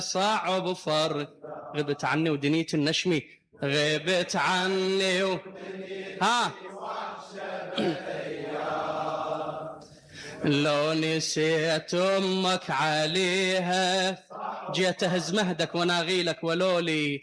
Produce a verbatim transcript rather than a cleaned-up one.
صعب فرق. غبت عني ودنيت النشمي، غبت عني و... ها لو نسيت امك عليها جيت اهز مهدك وانا اغيلك ولولي